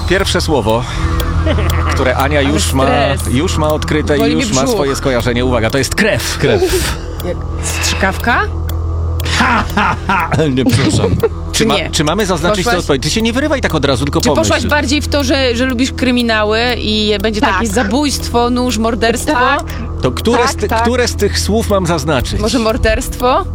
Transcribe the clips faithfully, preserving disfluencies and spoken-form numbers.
Pierwsze słowo, które Ania już ma, już ma odkryte Boli i już mnie ma brzuch. swoje skojarzenie. Uwaga, to jest krew. Krew. Jak... Strzykawka? Nie, przepraszam. Czy, ma, nie? czy mamy zaznaczyć Poszłaś- tę odpowiedź? Ty się nie wyrywaj tak od razu, tylko Czy pomyśl. poszłaś bardziej w to, że, że lubisz kryminały i będzie Tak. jakieś zabójstwo, nóż, morderstwo? Tak. To które, Tak, z ty, tak. które z tych słów mam zaznaczyć? Może morderstwo?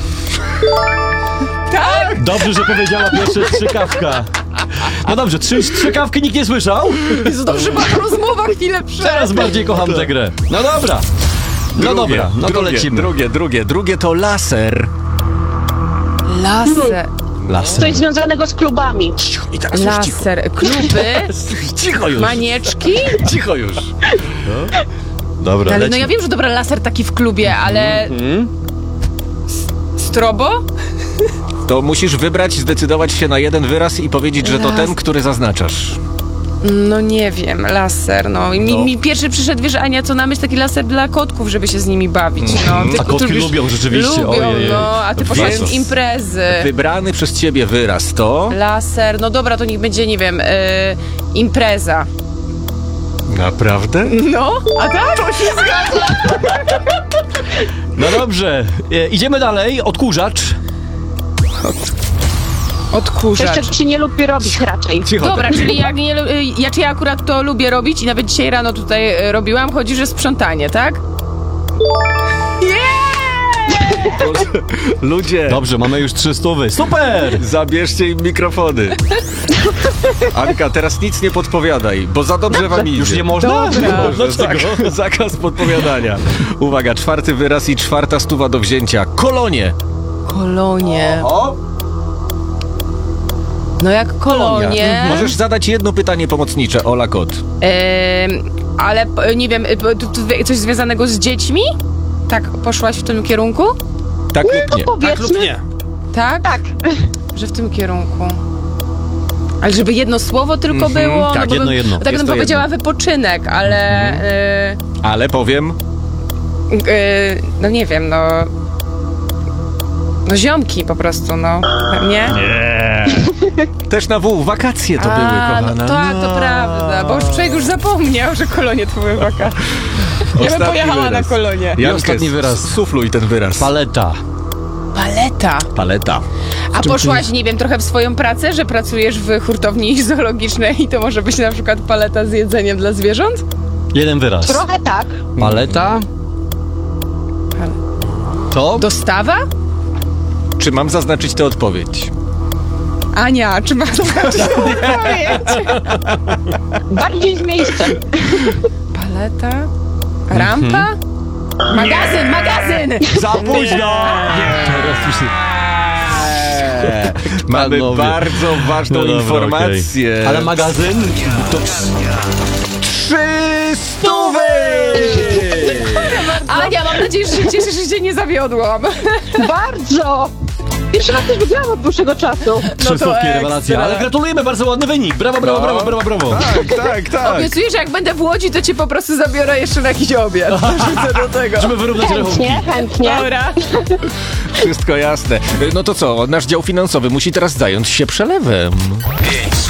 Tak! Dobrze, że powiedziała pierwsza strzykawka. No dobrze, trzy strzykawki nikt nie słyszał? Jezu, dobrze, była rozmowa chwilę przed. Teraz bardziej kocham tę grę. No dobra. No Drugie, dobra, no to drugie, lecimy. Drugie, drugie, drugie to laser. Laser. Laser. Coś związanego z klubami. I teraz już cicho. Laser. Kluby? Cicho już. Manieczki? Cicho już. Dobra, Ale no lecimy. ja wiem, że dobra, laser taki w klubie, ale... S- Strobo? To musisz wybrać, zdecydować się na jeden wyraz i powiedzieć, że to Las- ten, który zaznaczasz. No nie wiem, laser, no. I mi, No. mi pierwszy przyszedł, wiesz, Ania, co na myśl, taki laser dla kotków, żeby się z nimi bawić, no. Ty, A kotki lubisz- lubią rzeczywiście, Lubią, ojej. no, a ty poszłaś Więc- w imprezy. Wybrany przez ciebie wyraz to... Laser, no dobra, to niech będzie, nie wiem, y, impreza. Naprawdę? No, a tak? To się zgadza. No dobrze, e, idziemy dalej. Odkurzacz. Coś, Odkurzacz. czego się nie lubi robić raczej. Cicho. Dobra, czyli jak nie, lu- y, ja, czy ja akurat to lubię robić i nawet dzisiaj rano tutaj y, robiłam, chodzi, że sprzątanie, tak? Ludzie, Dobrze, mamy już trzy stówy. Super! zabierzcie im mikrofony. Anka, teraz nic nie podpowiadaj, bo za dobrze wam idzie. Już nie można? Dobra. Nie można Dlaczego? tego. Zakaz podpowiadania. Uwaga, czwarty wyraz i czwarta stuwa do wzięcia. Kolonie. Kolonie. O, No jak kolonie. Możesz zadać jedno pytanie pomocnicze, Ola Kot. Em, ale p- nie wiem, y, p- tu- tu coś związanego z dziećmi? Tak, poszłaś w tym kierunku? Tak lub nie? Powiedzmy. Tak? Tak. Że w tym kierunku. Ale żeby jedno słowo tylko Mhm, było? tak, no bo jedno, bym, jedno. bo tak Jest bym to powiedziała wypoczynek, ale... y, Ale powiem, y, no nie wiem, no... No ziomki po prostu, no. Nie? Nie. też na W, wakacje to były, A, kochana. no tak, to prawda, bo już człowiek już zapomniał, że kolonie to były wakacje. Ja bym Ostatni pojechała wyraz. na kolonie. Jankę, ostatni wyraz. Sufluj ten wyraz. Paleta. Paleta. Paleta. A poszłaś, nie wiem, trochę w swoją pracę, że pracujesz w hurtowni zoologicznej i to może być na przykład paleta z jedzeniem dla zwierząt? Jeden wyraz. Trochę tak. Paleta. To? Dostawa? Czy mam zaznaczyć tę odpowiedź? Ania, czy masz odpowiedź? Bardziej z miejscem. Paleta? Rampa? Magazyn, magazyn! Za późno! Teraz już się... Eee, Mamy Panowie. bardzo ważną No dobra, informację. okej. Ale magazyn? To... Trzy stówy! Ania, mam nadzieję, że się cieszysz, że cię nie zawiodłam. Bardzo. Pierwszy raz też widziałam od dłuższego czasu. Trzy słówki, ekstra. rewelacja. Ale gratulujemy, bardzo ładny wynik. Brawo, brawo, No. brawo, brawo, brawo. Tak, tak, tak. Obiecuję, że jak będę w Łodzi, to cię po prostu zabiorę jeszcze na jakiś obiad. Wrzucę do tego. Żeby wyrównać rachunki. Chętnie, chętnie. Dobra. Wszystko jasne. No to co, nasz dział finansowy musi teraz zająć się przelewem. Pięć